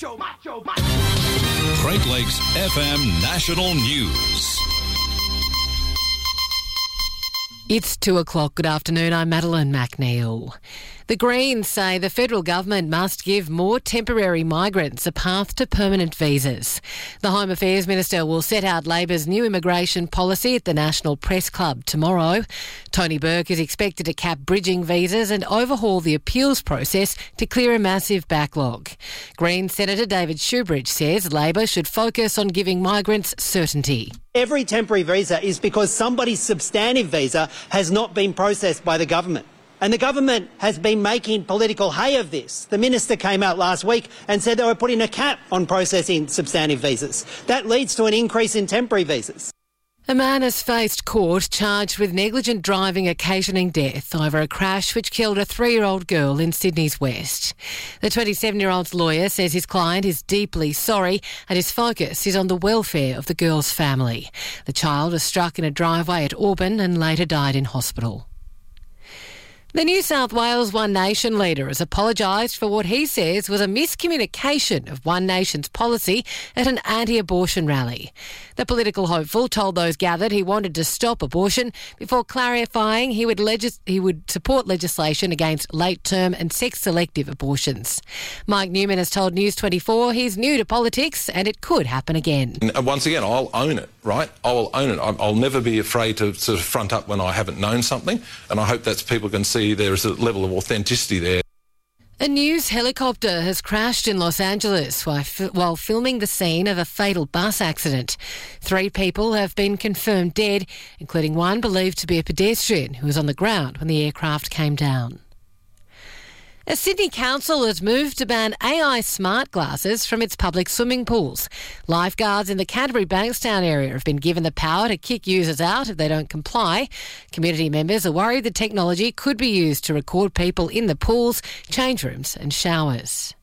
Great Lakes FM National News. It's 2:00. Good afternoon. I'm Madeline McNeil. The Greens say the federal government must give more temporary migrants a path to permanent visas. The Home Affairs Minister will set out Labor's new immigration policy at the National Press Club tomorrow. Tony Burke is expected to cap bridging visas and overhaul the appeals process to clear a massive backlog. Greens Senator David Shoebridge says Labor should focus on giving migrants certainty. Every temporary visa is because somebody's substantive visa has not been processed by the government. And the government has been making political hay of this. The minister came out last week and said they were putting a cap on processing substantive visas. That leads to an increase in temporary visas. A man has faced court charged with negligent driving occasioning death over a crash which killed a 3-year-old girl in Sydney's West. The 27-year-old's lawyer says his client is deeply sorry and his focus is on the welfare of the girl's family. The child was struck in a driveway at Auburn and later died in hospital. The New South Wales One Nation leader has apologised for what he says was a miscommunication of One Nation's policy at an anti-abortion rally. The political hopeful told those gathered he wanted to stop abortion before clarifying he would support legislation against late-term and sex-selective abortions. Mike Newman has told News 24 he's new to politics and it could happen again. And once again, I'll own it, right? I will own it. I'll never be afraid to sort of front up when I haven't known something, and I hope that people can see there is a level of authenticity there. A news helicopter has crashed in Los Angeles while filming the scene of a fatal bus accident. 3 people have been confirmed dead, including one believed to be a pedestrian who was on the ground when the aircraft came down. A Sydney council has moved to ban AI smart glasses from its public swimming pools. Lifeguards in the Canterbury Bankstown area have been given the power to kick users out if they don't comply. Community members are worried the technology could be used to record people in the pools, change rooms and showers.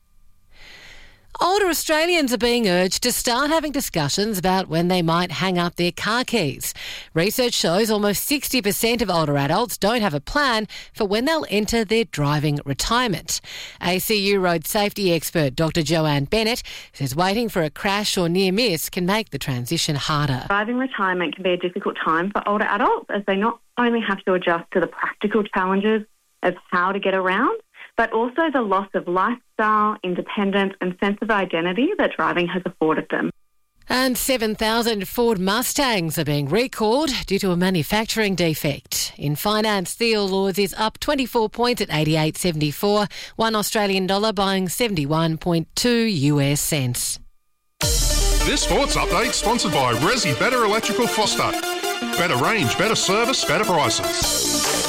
Older Australians are being urged to start having discussions about when they might hang up their car keys. Research shows almost 60% of older adults don't have a plan for when they'll enter their driving retirement. ACU road safety expert Dr Joanne Bennett says waiting for a crash or near miss can make the transition harder. Driving retirement can be a difficult time for older adults as they not only have to adjust to the practical challenges of how to get around, but also the loss of lifestyle, independence and sense of identity that driving has afforded them. And 7,000 Ford Mustangs are being recalled due to a manufacturing defect. In finance, Theo Lords is up 24 points at 88.74, $1 Australian dollar buying 71.2 US cents. This sports update sponsored by Resi Better Electrical Foster. Better range, better service, better prices.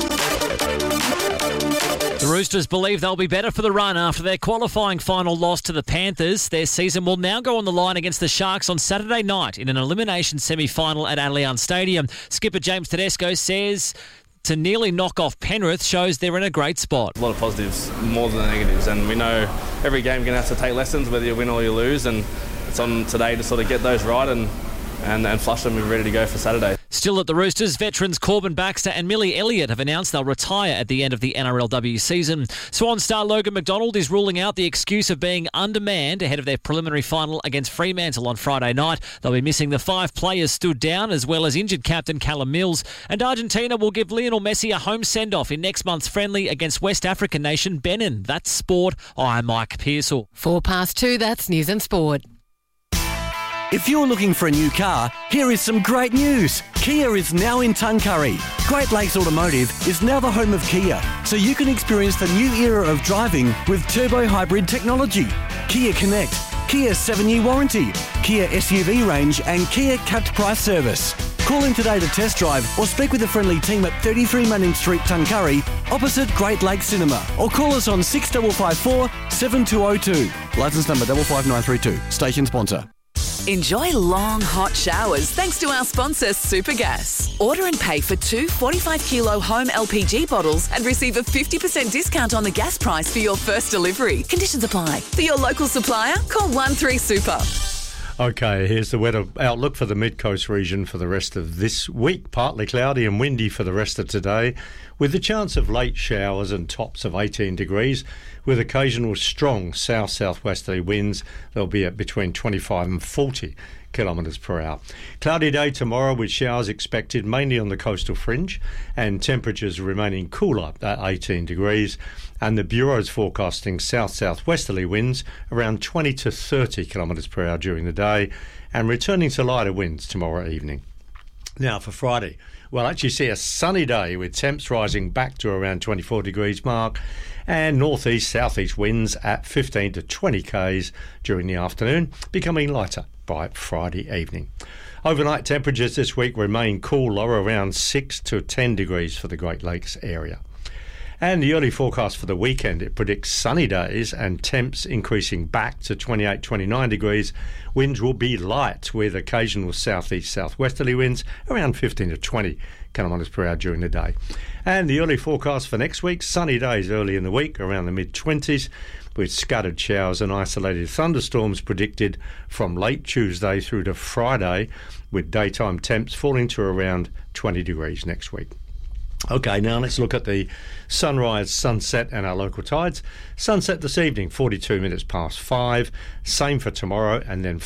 The Roosters believe they'll be better for the run after their qualifying final loss to the Panthers. Their season will now go on the line against the Sharks on Saturday night in an elimination semi-final at Allianz Stadium. Skipper James Tedesco says to nearly knock off Penrith shows they're in a great spot. A lot of positives, more than the negatives, and we know every game you're going to have to take lessons, whether you win or you lose, and it's on today to sort of get those right and flush them and be ready to go for Saturday. Still at the Roosters, veterans Corbin Baxter and Millie Elliott have announced they'll retire at the end of the NRLW season. Swan star Logan McDonald is ruling out the excuse of being undermanned ahead of their preliminary final against Fremantle on Friday night. They'll be missing the 5 players stood down, as well as injured captain Callum Mills. And Argentina will give Lionel Messi a home send-off in next month's friendly against West African nation Benin. That's sport. I'm Mike Pearsall. 2:04, that's News and Sport. If you're looking for a new car, here is some great news. Kia is now in Tuncurry. Great Lakes Automotive is now the home of Kia, so you can experience the new era of driving with turbo hybrid technology. Kia Connect, Kia's 7-year warranty, Kia SUV range and Kia capped price service. Call in today to test drive or speak with a friendly team at 33 Manning Street, Tuncurry, opposite Great Lakes Cinema, or call us on 6554 7202. Licence number 55932. Station sponsor. Enjoy long, hot showers thanks to our sponsor, Supergas. Order and pay for 2 45-kilo home LPG bottles and receive a 50% discount on the gas price for your first delivery. Conditions apply. For your local supplier, call 13Super. Okay, here's the weather outlook for the Mid-Coast region for the rest of this week. Partly cloudy and windy for the rest of today. with the chance of late showers and tops of 18 degrees, with occasional strong south-southwesterly winds. They'll be at between 25 and 40 kilometres per hour. Cloudy day tomorrow with showers expected mainly on the coastal fringe and temperatures remaining cooler at 18 degrees. And the Bureau's forecasting south-southwesterly winds around 20 to 30 kilometres per hour during the day and returning to lighter winds tomorrow evening. Now for Friday, we'll actually see a sunny day with temps rising back to around 24 degrees mark and northeast southeast winds at 15 to 20 k's during the afternoon, becoming lighter by Friday evening. Overnight temperatures this week remain cool, lower around 6 to 10 degrees for the Great Lakes area. And the early forecast for the weekend, it predicts sunny days and temps increasing back to 28, 29 degrees. Winds will be light with occasional southeast southwesterly winds around 15 to 20 kilometres per hour during the day. And the early forecast for next week, sunny days early in the week around the mid-20s with scattered showers and isolated thunderstorms predicted from late Tuesday through to Friday, with daytime temps falling to around 20 degrees next week. OK, now let's look at the sunrise, sunset and our local tides. Sunset this evening, 42 minutes past 5. Same for tomorrow, and then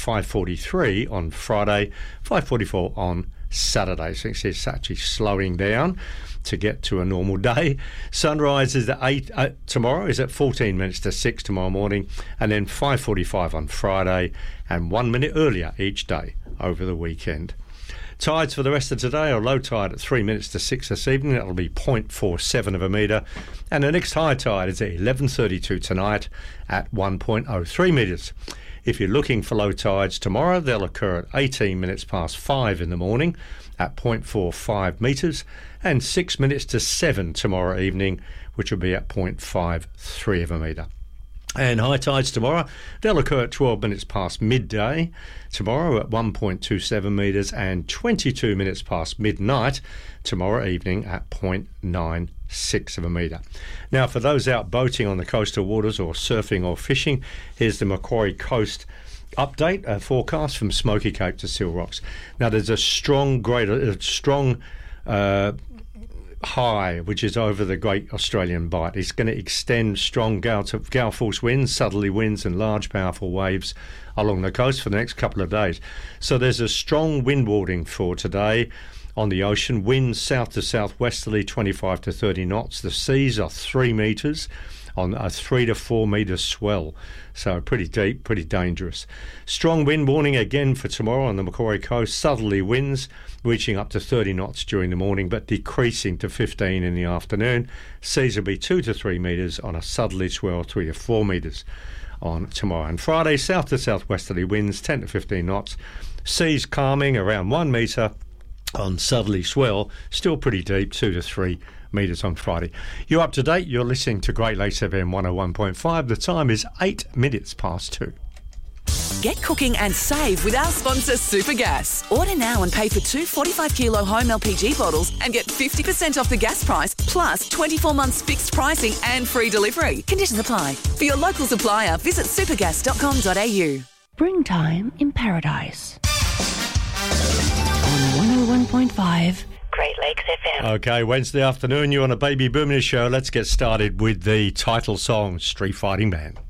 5:43 on Friday, 5:44 on Saturday. So it's actually slowing down to get to a normal day. Sunrise is at 8 tomorrow, is at 14 minutes to 6 tomorrow morning, and then 5:45 on Friday, and 1 minute earlier each day over the weekend. Tides for the rest of today are low tide at 3 minutes to 6 this evening. That'll be 0.47 of a metre. And the next high tide is at 11:32 tonight at 1.03 metres. If you're looking for low tides tomorrow, they'll occur at 18 minutes past 5 in the morning at 0.45 metres and 6 minutes to 7 tomorrow evening, which will be at 0.53 of a metre. And high tides tomorrow, they'll occur at 12 minutes past midday tomorrow at 1.27 metres and 22 minutes past midnight tomorrow evening at 0.96 of a metre. Now, for those out boating on the coastal waters or surfing or fishing, here's the Macquarie Coast update, a forecast from Smoky Cape to Seal Rocks. Now, there's a strong high which is over the Great Australian Bight. It's going to extend strong gale force winds, southerly winds and large powerful waves along the coast for the next couple of days. So there's a strong wind warning for today on the ocean. Winds south to southwesterly 25 to 30 knots. The seas are 3 metres on a 3 to 4 metre swell, so pretty deep, pretty dangerous. Strong wind warning again for tomorrow on the Macquarie Coast. Southerly winds reaching up to 30 knots during the morning but decreasing to 15 in the afternoon. Seas will be 2 to 3 metres on a southerly swell, 3 to 4 metres on tomorrow. And Friday, south to southwesterly winds 10 to 15 knots. Seas calming around 1 metre on southerly swell, still pretty deep, 2 to 3 metres on Friday. You're up to date. You're listening to Great Lakes FM 101.5. The time is 8 minutes past 2. Get cooking and save with our sponsor Supergas. Order now and pay for 2 45-kilo home LPG bottles and get 50% off the gas price, plus 24 months fixed pricing and free delivery. Conditions apply. For your local supplier, visit supergas.com.au. Springtime in Paradise. On 101.5 Great Lakes FM. Okay, Wednesday afternoon, you're on a Baby Boomers show. Let's get started with the title song, Street Fighting Band.